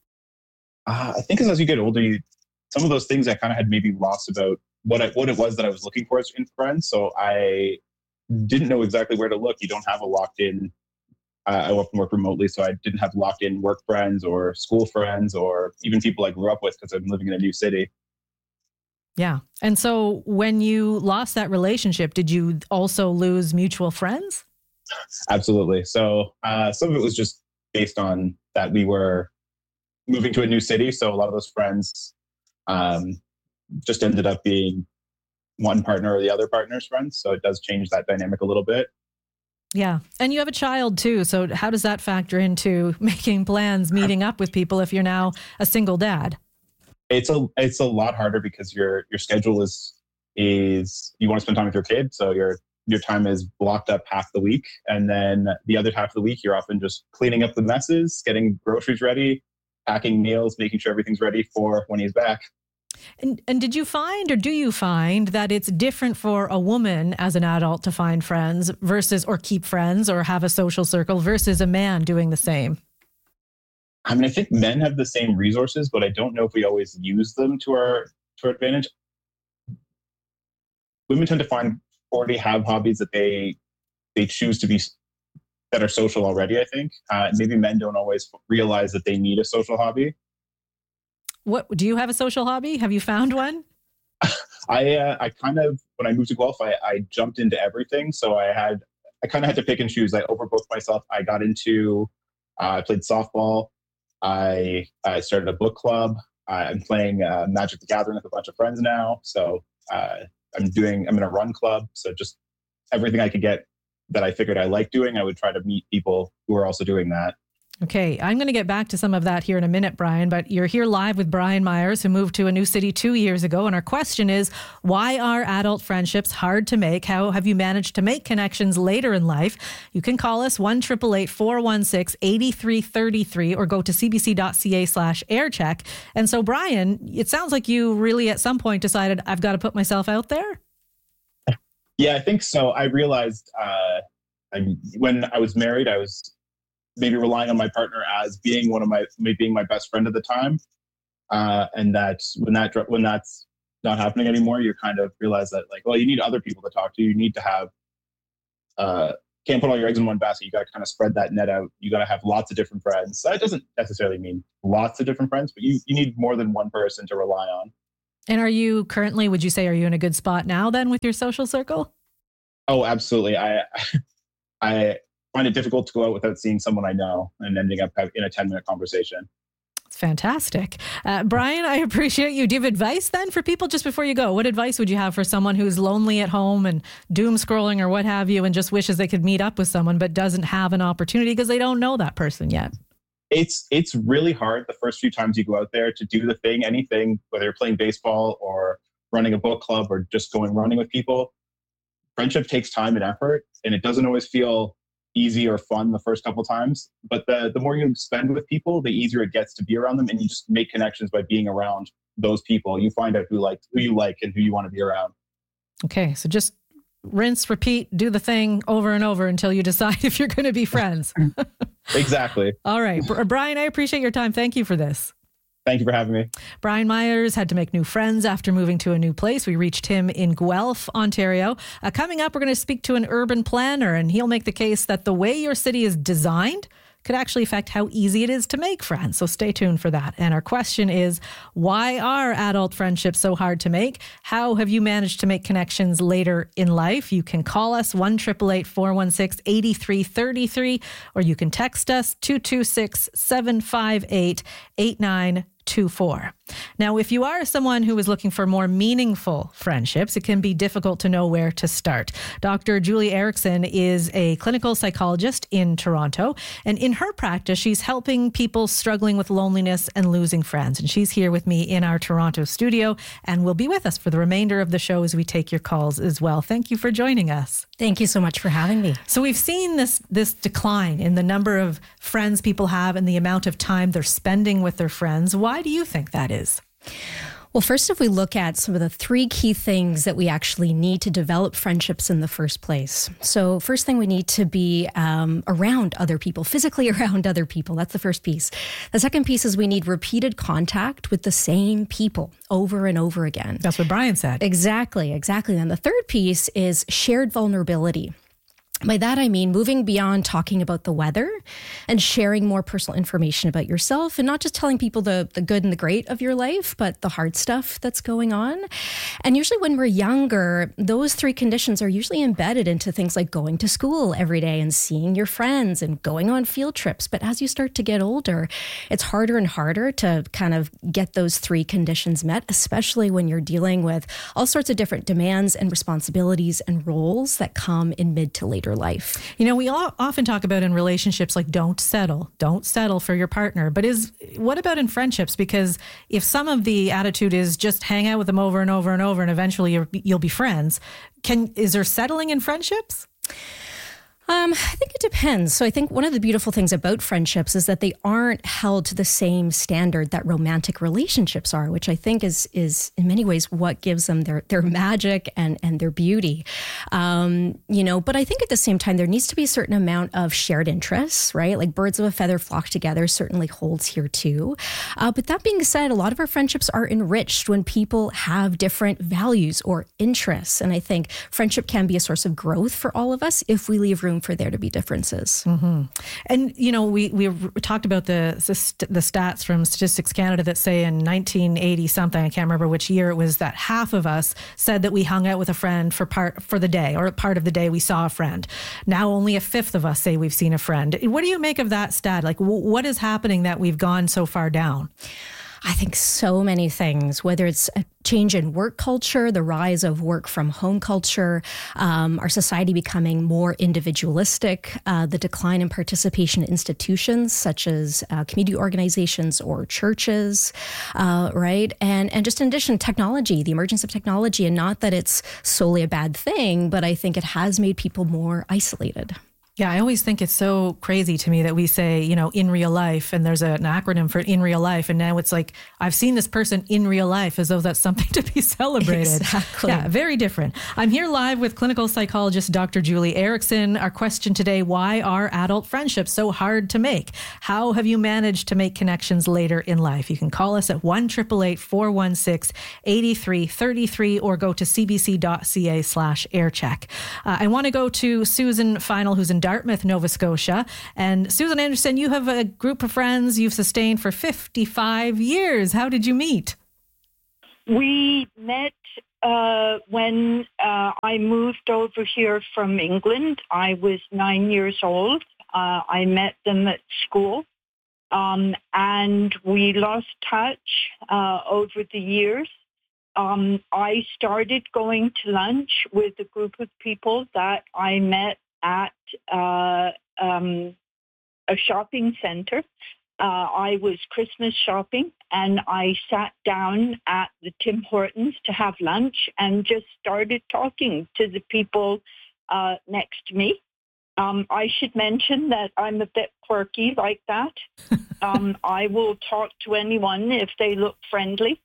Uh, I think as you get older, you, some of those things I kind of had maybe lost about what I, what it was that I was looking for in friends. So I didn't know exactly where to look. You don't have a locked in, uh, I often work remotely, so I didn't have locked in work friends or school friends or even people I grew up with because I'm living in a new city. Yeah. And so when you lost that relationship, did you also lose mutual friends? Absolutely. So uh, some of it was just based on that we were moving to a new city. So a lot of those friends um, just ended up being one partner or the other partner's friends. So it does change that dynamic a little bit. Yeah. And you have a child too. So how does that factor into making plans, meeting up with people if you're now a single dad? It's a it's a lot harder because your your schedule is is you want to spend time with your kid. So your your time is blocked up half the week. And then the other half of the week, you're often just cleaning up the messes, getting groceries ready, packing meals, making sure everything's ready for when he's back. And and did you find or do you find that it's different for a woman as an adult to find friends versus or keep friends or have a social circle versus a man doing the same? I mean, I think men have the same resources, but I don't know if we always use them to our to our advantage. Women tend to find already have hobbies that they they choose to be that are social already, I think. Uh, maybe men don't always realize that they need a social hobby. What do you have a social hobby? Have you found one? I uh, I kind of when I moved to Guelph, I, I jumped into everything. So I had I kind of had to pick and choose. I overbooked myself. I got into uh, I played softball. I I started a book club. I'm playing uh, Magic the Gathering with a bunch of friends now. So uh, I'm doing I'm in a run club. So just everything I could get that I figured I liked doing, I would try to meet people who are also doing that. Okay, I'm going to get back to some of that here in a minute, Brian, but you're here live with Brian Myers, who moved to a new city two years ago. And our question is, why are adult friendships hard to make? How have you managed to make connections later in life? You can call us one eight eight eight, four one six, eight three three three or go to cbc.ca slash aircheck. And so, Brian, it sounds like you really at some point decided, I've got to put myself out there. Yeah, I think so. I realized uh, I, when I was married, I was maybe relying on my partner as being one of my, maybe being my best friend at the time. Uh, and that when that, when that's not happening anymore, you kind of realize that like, well, you need other people to talk to. You need to have, uh, can't put all your eggs in one basket. You got to kind of spread that net out. You got to have lots of different friends. That doesn't necessarily mean lots of different friends, but you, you need more than one person to rely on. And are you currently, would you say, are you in a good spot now then with your social circle? Oh, absolutely. I, I, find it difficult to go out without seeing someone I know and ending up in a ten minute conversation. It's fantastic. Uh, Brian, I appreciate you. Do you have advice then for people just before you go? What advice would you have for someone who's lonely at home and doom scrolling or what have you and just wishes they could meet up with someone but doesn't have an opportunity because they don't know that person yet? It's it's really hard the first few times you go out there to do the thing, anything, whether you're playing baseball or running a book club or just going running with people. Friendship takes time and effort, and it doesn't always feel easy or fun the first couple times, but the the more you spend with people, the easier it gets to be around them, and you just make connections by being around those people. You find out who like who you like and who you want to be around. Okay, so just rinse, repeat, do the thing over and over until you decide if you're going to be friends. Exactly. All right, Brian, I appreciate your time. Thank you for this. Thank you for having me. Brian Myers had to make new friends after moving to a new place. We reached him in Guelph, Ontario. Uh, coming up, we're going to speak to an urban planner, and he'll make the case that the way your city is designed could actually affect how easy it is to make friends. So stay tuned for that. And our question is, why are adult friendships so hard to make? How have you managed to make connections later in life? You can call us one eight eight eight, four one six, eight three three three, or you can text us two two six, seven five eight, eight nine two four. Now, if you are someone who is looking for more meaningful friendships, it can be difficult to know where to start. Doctor Julie Erickson is a clinical psychologist in Toronto, and in her practice, she's helping people struggling with loneliness and losing friends. And she's here with me in our Toronto studio and will be with us for the remainder of the show as we take your calls as well. Thank you for joining us. Thank you so much for having me. So we've seen this this decline in the number of friends people have and the amount of time they're spending with their friends. Why do you think that is? Well, first, if we look at some of the three key things that we actually need to develop friendships in the first place. So first thing, we need to be um, around other people, physically around other people. That's the first piece. The second piece is we need repeated contact with the same people over and over again. That's what Brian said. Exactly, exactly. And the third piece is shared vulnerability. By that, I mean moving beyond talking about the weather and sharing more personal information about yourself and not just telling people the, the good and the great of your life, but the hard stuff that's going on. And usually when we're younger, those three conditions are usually embedded into things like going to school every day and seeing your friends and going on field trips. But as you start to get older, it's harder and harder to kind of get those three conditions met, especially when you're dealing with all sorts of different demands and responsibilities and roles that come in mid to later life. You know, we all often talk about in relationships like don't settle, don't settle for your partner. But is what about in friendships? Because if some of the attitude is just hang out with them over and over and over and eventually you're, you'll be friends, can is there settling in friendships? Um, I think it depends. So I think one of the beautiful things about friendships is that they aren't held to the same standard that romantic relationships are, which I think is is in many ways what gives them their their magic and and their beauty. Um, you know, but I think at the same time there needs to be a certain amount of shared interests, right? Like birds of a feather flock together certainly holds here too. Uh, but that being said, a lot of our friendships are enriched when people have different values or interests, and I think friendship can be a source of growth for all of us if we leave room for there to be differences. Mm-hmm. And, you know, we, we talked about the, the stats from Statistics Canada that say in nineteen eighty something, I can't remember which year it was, that half of us said that we hung out with a friend for part for the day or part of the day we saw a friend. Now only a fifth of us say we've seen a friend. What do you make of that stat? Like, w- what is happening that we've gone so far down? I think so many things, whether it's a change in work culture, the rise of work from home culture, um, our society becoming more individualistic, uh, the decline in participation in institutions such as uh, community organizations or churches, uh, right? And and just in addition, technology, the emergence of technology, and not that it's solely a bad thing, but I think it has made people more isolated. Yeah, I always think it's so crazy to me that we say, you know, in real life, and there's a, an acronym for in real life. And now it's like, I've seen this person in real life, as though that's something to be celebrated. Exactly. Yeah, very different. I'm here live with clinical psychologist Doctor Julie Erickson. Our question today, why are adult friendships so hard to make? How have you managed to make connections later in life? You can call us at one eight eight eight, four one six, eight three three three or go to cbc.ca slash aircheck. Uh, I want to go to Susan Final, who's in Dartmouth, Nova Scotia. And Susan Anderson, you have a group of friends you've sustained for fifty-five years. How did you meet? We met uh, when uh, I moved over here from England. I was nine years old. Uh, I met them at school. Um, and we lost touch uh, over the years. Um, I started going to lunch with a group of people that I met at uh, um, a shopping center. Uh, I was Christmas shopping, and I sat down at the Tim Hortons to have lunch and just started talking to the people uh, next to me. Um, I should mention that I'm a bit quirky like that. um, I will talk to anyone if they look friendly.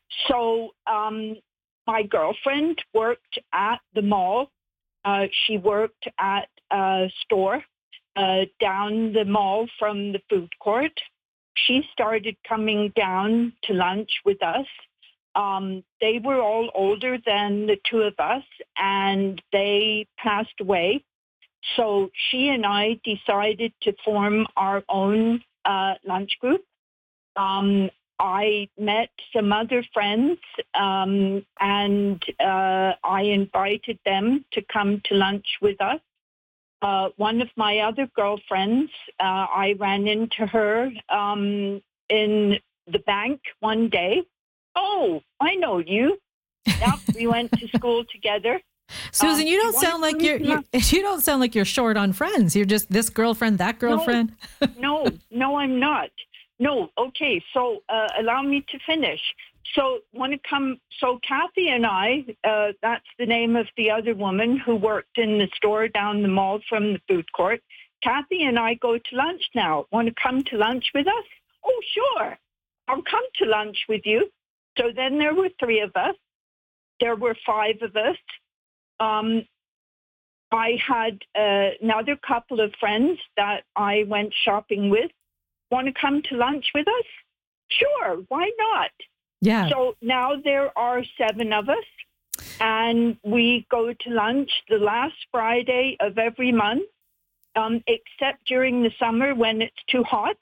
So um, my girlfriend worked at the mall. Uh, she worked at a store uh, down the mall from the food court. She started coming down to lunch with us. Um, they were all older than the two of us, and they passed away. So she and I decided to form our own uh, lunch group. Um, I met some other friends, um, and uh, I invited them to come to lunch with us. Uh, one of my other girlfriends, uh, I ran into her um, in the bank one day. Oh, I know you. Yep, we went to school together. Susan, um, you don't sound like you're, you're you don't sound like you're short on friends. You're just this girlfriend, that girlfriend. No, no, no, I'm not. No, okay, so uh, allow me to finish. So want to come, so Kathy and I, uh, that's the name of the other woman who worked in the store down the mall from the food court. Kathy and I go to lunch now. Want to come to lunch with us? Oh, sure. I'll come to lunch with you. So then there were three of us. There were five of us. Um, I had uh, another couple of friends that I went shopping with. Want to come to lunch with us? Sure, why not? Yeah. So now there are seven of us, and we go to lunch the last Friday of every month, um, except during the summer when it's too hot.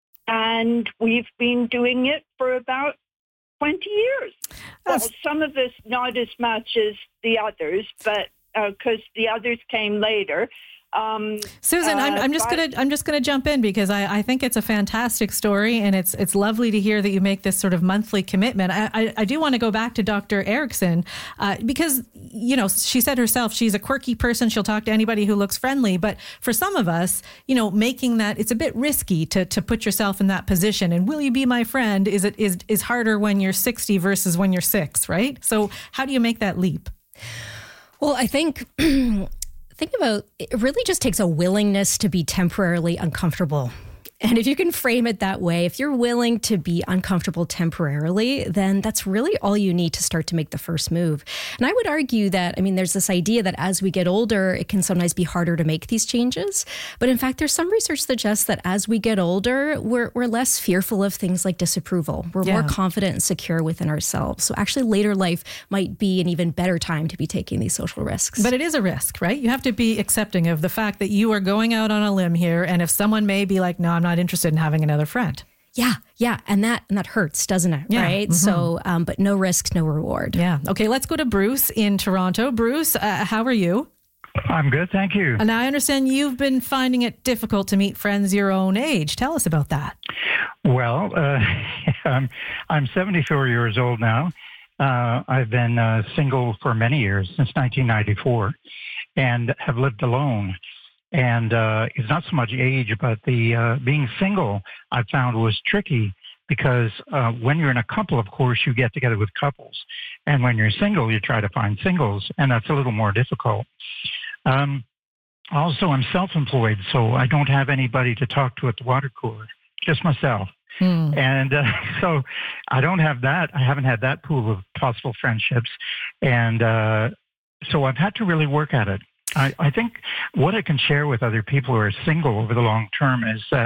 And we've been doing it for about twenty years. Well, some of us not as much as the others, but because uh, the others came later. Um, Susan, uh, I'm, I'm just but, gonna I'm just gonna jump in because I, I think it's a fantastic story, and it's it's lovely to hear that you make this sort of monthly commitment. I I, I do want to go back to Doctor Erickson uh, because you know she said herself she's a quirky person. She'll talk to anybody who looks friendly, but for some of us, you know, making that it's a bit risky to to put yourself in that position. And will you be my friend? Is it is is harder when you're sixty versus when you're six, right? So how do you make that leap? Well, I think. Think about it really just takes a willingness to be temporarily uncomfortable. And if you can frame it that way, if you're willing to be uncomfortable temporarily, then that's really all you need to start to make the first move. And I would argue that, I mean, there's this idea that as we get older, it can sometimes be harder to make these changes. But in fact, there's some research suggests that as we get older, we're, we're less fearful of things like disapproval. We're yeah. more confident and secure within ourselves. So actually later life might be an even better time to be taking these social risks. But it is a risk, right? You have to be accepting of the fact that you are going out on a limb here. And if someone may be like, no, I'm not interested in having another friend. Yeah, yeah, and that and that hurts, doesn't it? Yeah. Right. Mm-hmm. So, um, but no risk, no reward. Yeah. Okay, let's go to Bruce in Toronto. Bruce, uh, how are you? I'm good, thank you. And I understand you've been finding it difficult to meet friends your own age. Tell us about that. Well, uh, I'm, I'm seventy-four years old now. Uh, I've been uh, single for many years, since nineteen ninety-four, and have lived alone. And uh, it's not so much age, but the uh, being single I found was tricky because uh, when you're in a couple, of course, you get together with couples. And when you're single, you try to find singles, and that's a little more difficult. Um, also, I'm self-employed, so I don't have anybody to talk to at the water cooler, just myself. Hmm. And uh, so I don't have that. I haven't had that pool of possible friendships. And uh, so I've had to really work at it. I, I think what I can share with other people who are single over the long term is that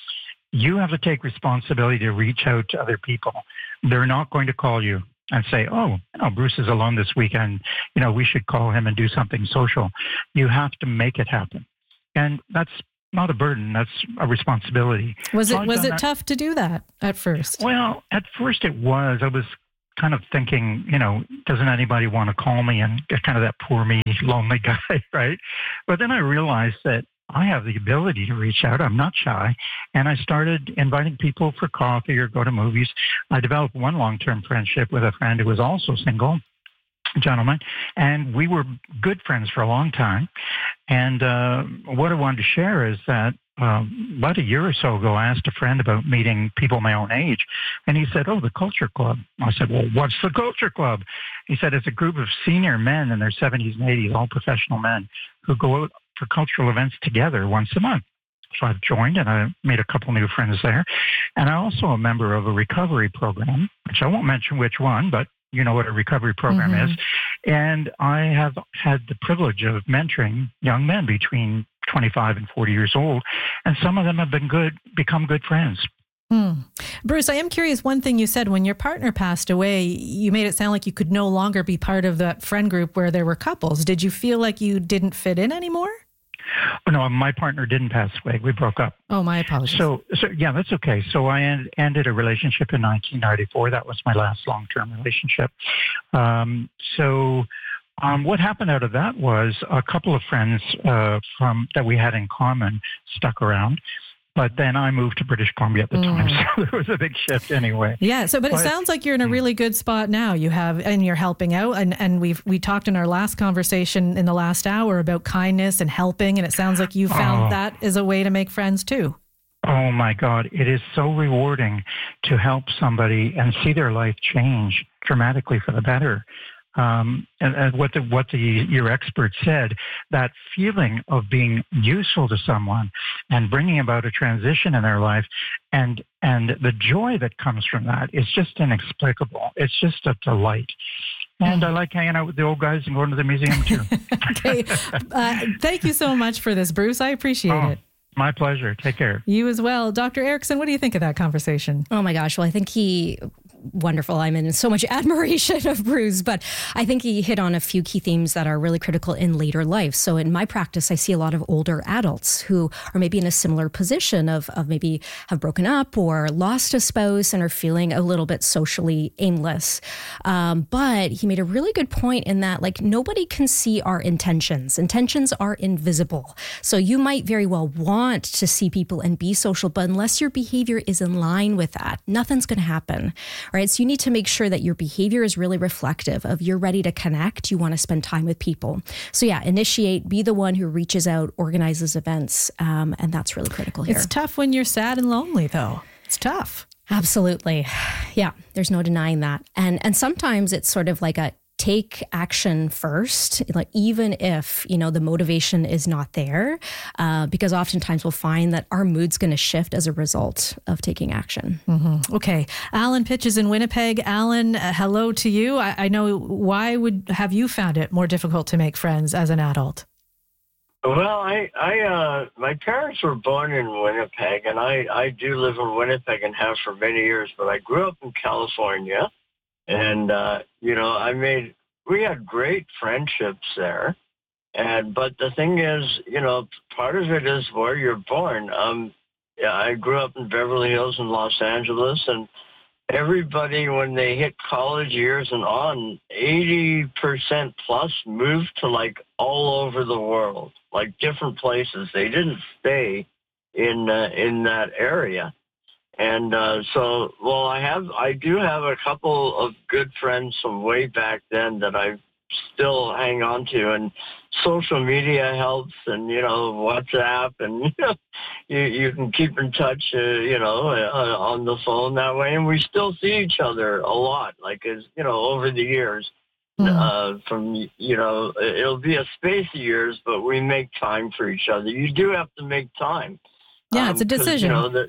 you have to take responsibility to reach out to other people. They're not going to call you and say, oh, you know, Bruce is alone this weekend. You know, we should call him and do something social. You have to make it happen. And that's not a burden. That's a responsibility. Was so it was it that. tough to do that at first? Well, at first it was. I was kind of thinking, you know, doesn't anybody want to call me, and get kind of that poor me, lonely guy, right? But then I realized that I have the ability to reach out. I'm not shy. And I started inviting people for coffee or go to movies. I developed one long-term friendship with a friend who was also single, gentleman, and we were good friends for a long time. And uh, what I wanted to share is that um, about a year or so ago, I asked a friend about meeting people my own age, and he said, oh, the Culture Club. I said, well, what's the Culture Club? He said, it's a group of senior men in their seventies and eighties, all professional men, who go out for cultural events together once a month. So I've joined, and I made a couple new friends there. And I'm also a member of a recovery program, which I won't mention which one, but you know what a recovery program mm-hmm. is. And I have had the privilege of mentoring young men between twenty-five and forty years old. And some of them have been good, become good friends. Hmm. Bruce, I am curious, one thing you said, when your partner passed away, you made it sound like you could no longer be part of that friend group where there were couples. Did you feel like you didn't fit in anymore? Oh, no, my partner didn't pass away. We broke up. Oh, my apologies. So, so yeah, that's okay. So I end, ended a relationship in nineteen ninety-four. That was my last long-term relationship. Um, so um, what happened out of that was a couple of friends uh, from that we had in common stuck around. But then I moved to British Columbia at the mm. time, so there was a big shift anyway. Yeah. So, but, but it sounds like you're in a really good spot now. You have, and you're helping out, and and we've we talked in our last conversation in the last hour about kindness and helping, and it sounds like you found oh. that is a way to make friends too. Oh my God, it is so rewarding to help somebody and see their life change dramatically for the better. Um, and, and what the what the your expert said, that feeling of being useful to someone and bringing about a transition in their life, and and the joy that comes from that is just inexplicable. It's just a delight. And I like hanging out with the old guys and going to the museum too. Okay, uh, thank you so much for this, Bruce. I appreciate oh. it. My pleasure. Take care. You as well. Doctor Erickson, what do you think of that conversation? Oh my gosh. Well, I think he, wonderful. I'm in so much admiration of Bruce, but I think he hit on a few key themes that are really critical in later life. So in my practice, I see a lot of older adults who are maybe in a similar position of, of maybe have broken up or lost a spouse and are feeling a little bit socially aimless. Um, but he made a really good point in that, like, nobody can see our intentions. Intentions are invisible. So you might very well want to see people and be social, but unless your behavior is in line with that, nothing's going to happen, right? So you need to make sure that your behavior is really reflective of you're ready to connect, you want to spend time with people. So yeah, initiate, be the one who reaches out, organizes events, um, and that's really critical here. It's tough when you're sad and lonely, though. It's tough. Absolutely. Yeah, there's no denying that. And and sometimes it's sort of like a take action first, like even if, you know, the motivation is not there, uh, because oftentimes we'll find that our mood's going to shift as a result of taking action. Mm-hmm. Okay. Alan pitches in Winnipeg. Alan, uh, hello to you. I, I know, why would have you found it more difficult to make friends as an adult? Well, I, I, uh, my parents were born in Winnipeg, and I, I do live in Winnipeg and have for many years, but I grew up in California. And, uh, you know, I made, we had great friendships there. And, but the thing is, you know, part of it is where you're born. Um, yeah, I grew up in Beverly Hills in Los Angeles, and everybody, when they hit college years and on, eighty percent plus moved to like all over the world, like different places. They didn't stay in uh, in that area. And uh, so, well, I have, I do have a couple of good friends from way back then that I still hang on to, and social media helps, and, you know, WhatsApp, and, you know, you, you can keep in touch, uh, you know, uh, on the phone that way. And we still see each other a lot, like, as, you know, over the years. Mm. Uh, from, you know, it'll be a space of years, but we make time for each other. You do have to make time. Yeah, um, it's a decision. You know, that,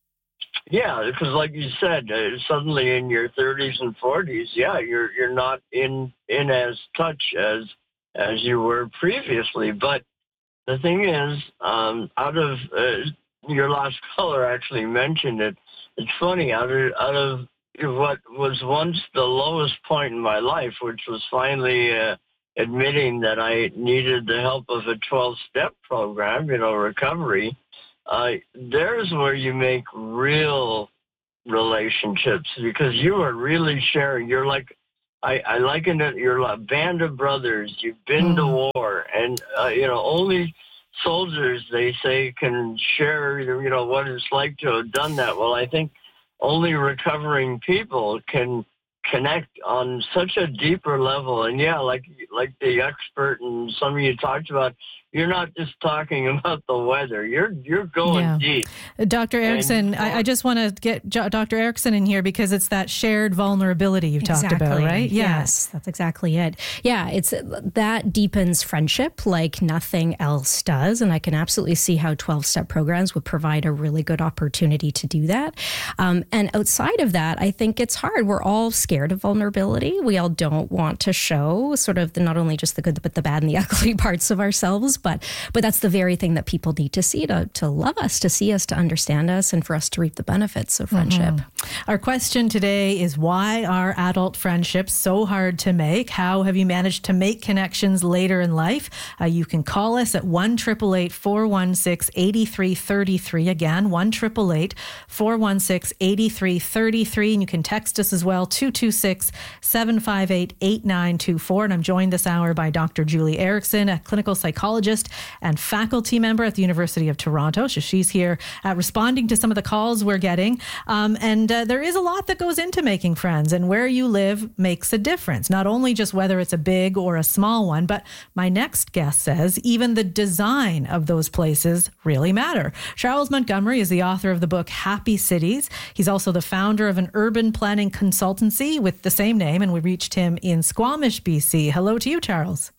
yeah, because like you said, uh, suddenly in your thirties and forties, yeah, you're you're not in in as touch as as you were previously. But the thing is, um, out of uh, your last caller actually mentioned it. It's funny, out of out of what was once the lowest point in my life, which was finally uh, admitting that I needed the help of a twelve-step program, you know, recovery. Uh, there's where you make real relationships, because you are really sharing. You're like, I, I liken it, you're a band of brothers. You've been mm. to war, and, uh, you know, only soldiers, they say, can share, you know, what it's like to have done that. Well, I think only recovering people can connect on such a deeper level. And yeah, like like the expert and some of you talked about, you're not just talking about the weather. You're you're going yeah. deep. Doctor Erickson, I, I just want to get Doctor Erickson in here, because it's that shared vulnerability you've exactly. talked about, right? Yeah. Yes, that's exactly it. Yeah, it's that deepens friendship like nothing else does. And I can absolutely see how twelve-step programs would provide a really good opportunity to do that. Um, and outside of that, I think it's hard. We're all scared of vulnerability. We all don't want to show sort of the, not only just the good, but the bad and the ugly parts of ourselves. But but that's the very thing that people need to see, to, to love us, to see us, to understand us, and for us to reap the benefits of friendship. Mm-hmm. Our question today is, why are adult friendships so hard to make? How have you managed to make connections later in life? Uh, you can call us at one eight eight eight, four one six, eight three three three. Again, one eight eight eight, four one six, eight three three three. And you can text us as well, two two six, seven five eight, eight nine two four. And I'm joined this hour by Doctor Julie Erickson, a clinical psychologist and faculty member at the University of Toronto. So she's here uh, responding to some of the calls we're getting. Um, and uh, there is a lot that goes into making friends, and where you live makes a difference. Not only just whether it's a big or a small one, but my next guest says even the design of those places really matter. Charles Montgomery is the author of the book Happy Cities. He's also the founder of an urban planning consultancy with the same name, and we reached him in Squamish, B C. Hello to you, Charles.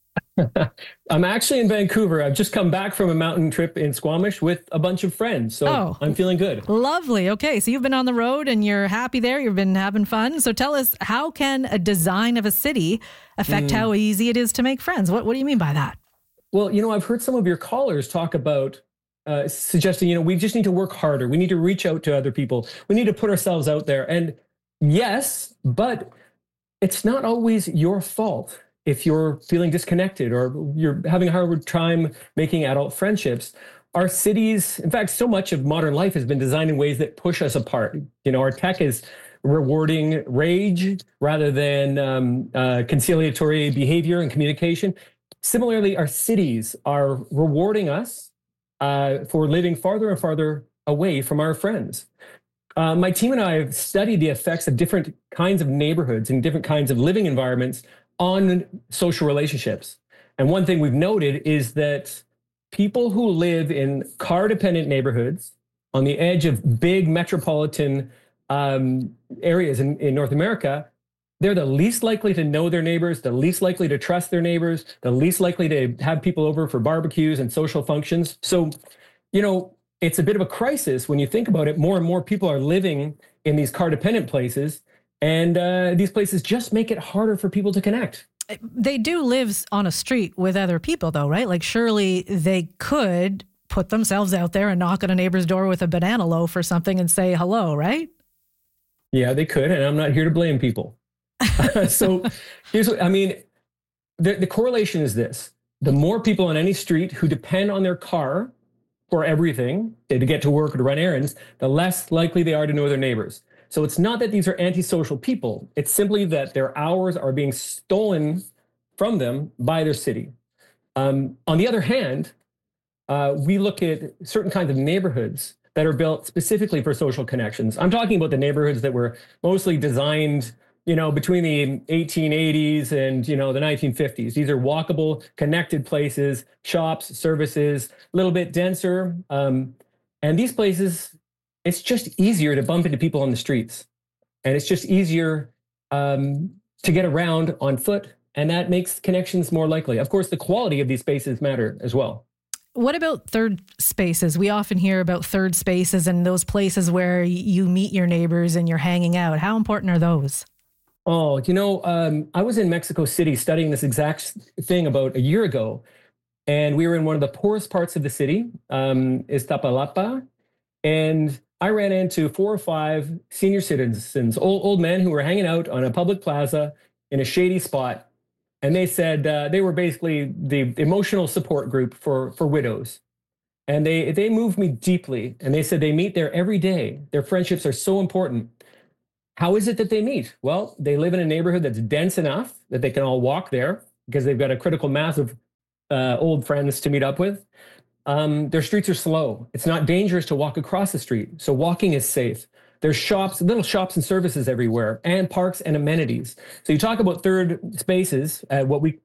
I'm actually in Vancouver. I've just come back from a mountain trip in Squamish with a bunch of friends. So oh, I'm feeling good. Lovely. Okay. So you've been on the road and you're happy there. You've been having fun. So tell us, how can a design of a city affect mm. how easy it is to make friends? What, what do you mean by that? Well, you know, I've heard some of your callers talk about uh, suggesting, you know, we just need to work harder. We need to reach out to other people. We need to put ourselves out there. And yes, but it's not always your fault. If you're feeling disconnected or you're having a hard time making adult friendships, our cities, in fact, so much of modern life has been designed in ways that push us apart. You know, our tech is rewarding rage rather than um, uh, conciliatory behavior and communication. Similarly, our cities are rewarding us uh, for living farther and farther away from our friends. Uh, my team and I have studied the effects of different kinds of neighborhoods and different kinds of living environments on social relationships. And one thing we've noted is that people who live in car-dependent neighborhoods on the edge of big metropolitan um, areas in, in North America, they're the least likely to know their neighbors, the least likely to trust their neighbors, the least likely to have people over for barbecues and social functions. So, you know, it's a bit of a crisis when you think about it. More and more people are living in these car-dependent places, and uh, these places just make it harder for people to connect. They do live on a street with other people, though, right? Like, surely they could put themselves out there and knock on a neighbor's door with a banana loaf or something and say hello, right? Yeah, they could, and I'm not here to blame people. So here's what I mean. The, the correlation is this. The more people on any street who depend on their car for everything, to get to work or to run errands, the less likely they are to know their neighbors. So it's not that these are antisocial people. It's simply that their hours are being stolen from them by their city. Um, on the other hand, uh, we look at certain kinds of neighborhoods that are built specifically for social connections. I'm talking about the neighborhoods that were mostly designed, you know, between the eighteen eighties and, you know, the nineteen fifties. These are walkable, connected places, shops, services, a little bit denser. Um, and these places, it's just easier to bump into people on the streets. And it's just easier um, to get around on foot. And that makes connections more likely. Of course, the quality of these spaces matter as well. What about third spaces? We often hear about third spaces and those places where you meet your neighbors and you're hanging out. How important are those? Oh, you know, um, I was in Mexico City studying this exact thing about a year ago. And we were in one of the poorest parts of the city, um, Iztapalapa. And I ran into four or five senior citizens, old, old men who were hanging out on a public plaza in a shady spot. And they said uh, they were basically the emotional support group for, for widows. And they, they moved me deeply. And they said they meet there every day. Their friendships are so important. How is it that they meet? Well, they live in a neighborhood that's dense enough that they can all walk there because they've got a critical mass of uh, old friends to meet up with. Um, their streets are slow. It's not dangerous to walk across the street. So walking is safe. There's shops, little shops and services everywhere, and parks and amenities. So you talk about third spaces, uh, what we